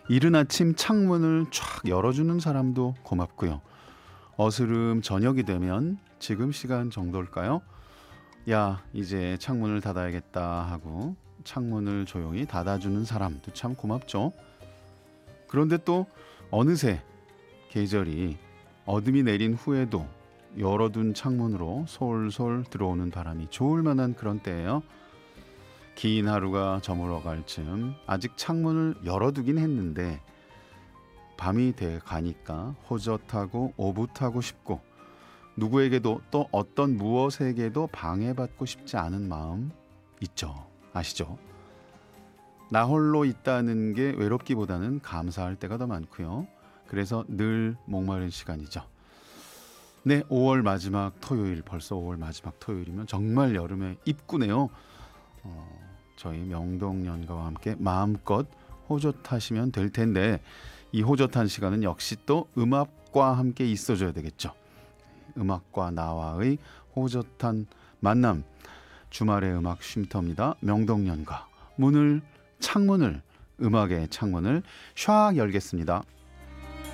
이른 아침 창문을 쫙 열어주는 사람도 고맙고요. 어스름 저녁이 되면 지금 시간 정도일까요? 야, 이제 창문을 닫아야겠다 하고 창문을 조용히 닫아주는 사람도 참 고맙죠. 그런데 또 어느새 계절이 어둠이 내린 후에도 열어둔 창문으로 솔솔 들어오는 바람이 좋을 만한 그런 때예요. 긴 하루가 저물어갈 즈음 아직 창문을 열어두긴 했는데 밤이 돼 가니까 호젓하고 오붓하고 싶고 누구에게도 또 어떤 무엇에게도 방해받고 싶지 않은 마음 있죠. 아시죠? 나 홀로 있다는 게 외롭기보다는 감사할 때가 더 많고요. 그래서 늘 목마른 시간이죠. 네, 5월 마지막 토요일, 벌써 5월 마지막 토요일이면 정말 여름의 입구네요. 저희 명동연가와 함께 마음껏 호젓하시면 될 텐데 이 호젓한 시간은 역시 또 음악과 함께 있어줘야 되겠죠. 음악과 나와의 호젓한 만남, 주말의 음악 쉼터입니다. 명동연가, 창문을 음악의 창문을 샥 열겠습니다.